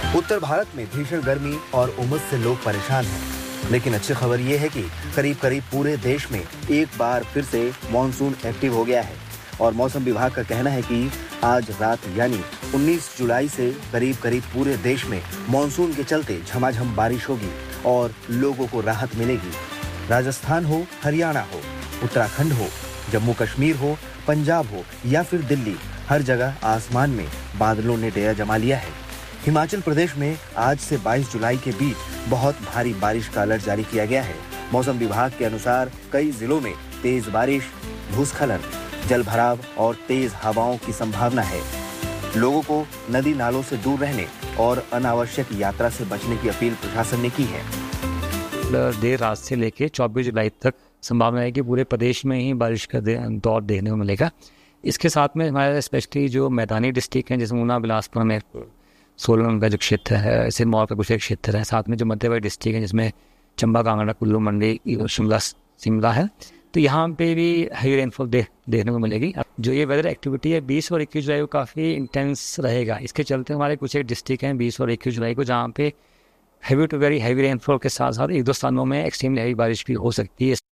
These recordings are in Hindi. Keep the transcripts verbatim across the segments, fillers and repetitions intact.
उत्तर भारत में भीषण गर्मी और उमस से लोग परेशान हैं, लेकिन अच्छी खबर ये है कि करीब करीब पूरे देश में एक बार फिर से मानसून एक्टिव हो गया है और मौसम विभाग का कहना है कि आज रात यानी उन्नीस जुलाई से करीब करीब पूरे देश में मानसून के चलते झमाझम बारिश होगी और लोगों को राहत मिलेगी। राजस्थान हो, हरियाणा हो, उत्तराखंड हो, जम्मू कश्मीर हो, पंजाब हो या फिर दिल्ली, हर जगह आसमान में बादलों ने डेरा जमा लिया है। हिमाचल प्रदेश में आज से बाईस जुलाई के बीच बहुत भारी बारिश का अलर्ट जारी किया गया है। मौसम विभाग के अनुसार कई जिलों में तेज बारिश, भूस्खलन, जल भराव और तेज हवाओं की संभावना है। लोगों को नदी नालों से दूर रहने और अनावश्यक यात्रा से बचने की अपील प्रशासन ने की है। देर रात से लेकर चौबीस जुलाई तक संभावना है कि पूरे प्रदेश में ही बारिश का दौर देखने को मिलेगा। इसके साथ में हमारे स्पेशली जो मैदानी डिस्ट्रिक्ट हैं, जैसे ऊना, बिलासपुर में सोलन का जो क्षेत्र है, सिरमौर का कुछ एक क्षेत्र है, साथ में जो मध्यवर्ती डिस्ट्रिक्ट है जिसमें चंबा, कांगड़ा, कुल्लू, मंडी, शिमला शिमला है, तो यहाँ पे भी हाई रेनफॉल दे, देखने को मिलेगी। जो ये वेदर एक्टिविटी है बीस और इक्कीस जुलाई को काफ़ी इंटेंस रहेगा। इसके चलते हमारे कुछ एक डिस्ट्रिक्ट हैं बीस और इक्कीस जुलाई को जहाँ पे heavy to very heavy rainfall के साथ साथ एक दो स्थानों में एक्सट्रीमली हैवी बारिश भी हो सकती है।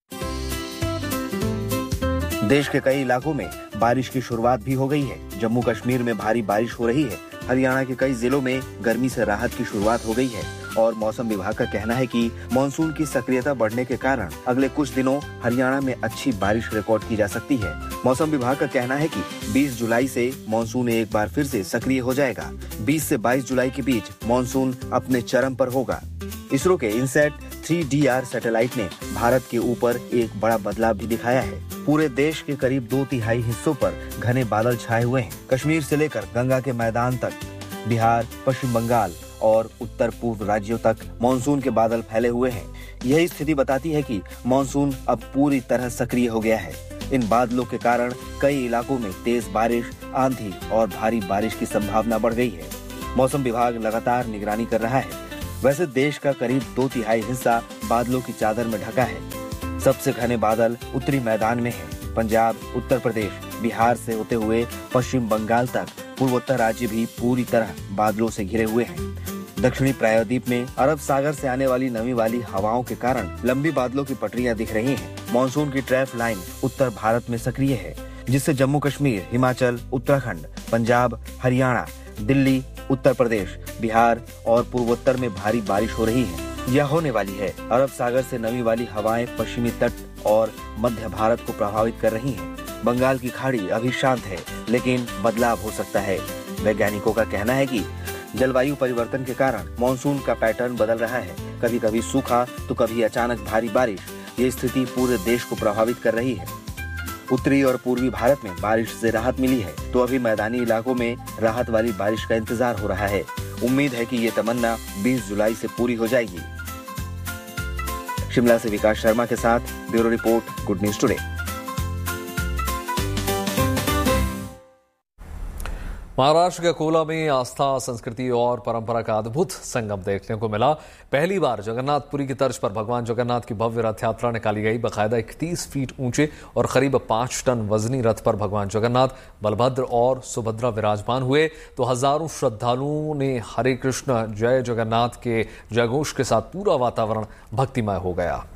देश के कई इलाकों में बारिश की शुरुआत भी हो गई है। जम्मू कश्मीर में भारी बारिश हो रही है। हरियाणा के कई जिलों में गर्मी से राहत की शुरुआत हो गई है और मौसम विभाग का कहना है कि मानसून की सक्रियता बढ़ने के कारण अगले कुछ दिनों हरियाणा में अच्छी बारिश रिकॉर्ड की जा सकती है। मौसम विभाग का कहना है कि बीस जुलाई से मानसून एक बार फिर से सक्रिय हो जाएगा। बीस से बाईस जुलाई के बीच मानसून अपने चरम पर होगा। इसरो के INSAT three D R satellite ने भारत के ऊपर एक बड़ा बदलाव भी दिखाया है। पूरे देश के करीब दो तिहाई हिस्सों पर घने बादल छाए हुए हैं। कश्मीर से लेकर गंगा के मैदान तक, बिहार, पश्चिम बंगाल और उत्तर पूर्व राज्यों तक मानसून के बादल फैले हुए हैं। यही स्थिति बताती है कि मानसून अब पूरी तरह सक्रिय हो गया है। इन बादलों के कारण कई इलाकों में तेज बारिश, आंधी और भारी बारिश की संभावना बढ़ गई है। मौसम विभाग लगातार निगरानी कर रहा है। वैसे देश का करीब दो तिहाई हिस्सा बादलों की चादर में ढका है। सबसे घने बादल उत्तरी मैदान में हैं। पंजाब, उत्तर प्रदेश, बिहार से होते हुए पश्चिम बंगाल तक पूर्वोत्तर राज्य भी पूरी तरह बादलों से घिरे हुए हैं। दक्षिणी प्रायद्वीप में अरब सागर से आने वाली नमी वाली हवाओं के कारण लंबी बादलों की पटरियां दिख रही हैं। मानसून की ट्रैफ लाइन उत्तर भारत में सक्रिय है, जिससे जम्मू कश्मीर, हिमाचल, उत्तराखंड, पंजाब, हरियाणा, दिल्ली, उत्तर प्रदेश, बिहार और पूर्वोत्तर में भारी बारिश हो रही है। यह होने वाली है। अरब सागर से नमी वाली हवाएं पश्चिमी तट और मध्य भारत को प्रभावित कर रही हैं। बंगाल की खाड़ी अभी शांत है, लेकिन बदलाव हो सकता है। वैज्ञानिकों का कहना है कि जलवायु परिवर्तन के कारण मानसून का पैटर्न बदल रहा है। कभी कभी सूखा तो कभी अचानक भारी बारिश। ये स्थिति पूरे देश को प्रभावित कर रही है। उत्तरी और पूर्वी भारत में बारिश से राहत मिली है, तो अभी मैदानी इलाकों में राहत वाली बारिश का इंतजार हो रहा है। उम्मीद है कि ये तमन्ना बीस जुलाई से पूरी हो जाएगी। शिमला से विकास शर्मा के साथ bureau report, good news today. Maharashtra के अकोला में आस्था, संस्कृति और परंपरा का अद्भुत संगम देखने को मिला। पहली बार जगन्नाथपुरी की तर्ज पर भगवान जगन्नाथ की भव्य रथ यात्रा निकाली गई। बाकायदा इकतीस फीट ऊंचे और करीब पांच टन वजनी रथ पर भगवान जगन्नाथ, बलभद्र और सुभद्रा विराजमान हुए तो हजारों श्रद्धालुओं ने हरे कृष्ण, जय जगन्नाथ के जयघोष के साथ पूरा वातावरण भक्तिमय हो गया।